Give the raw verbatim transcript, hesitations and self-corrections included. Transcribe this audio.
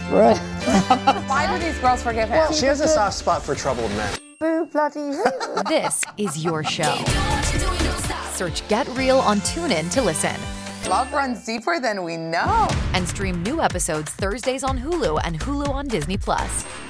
Right. Why do these girls forgive him? Well, she has a soft spot for troubled men. Boo bloody who? This is your show. Search Get Real on TuneIn to listen. Love runs deeper than we know. And stream new episodes Thursdays on Hulu and Hulu on Disney Plus.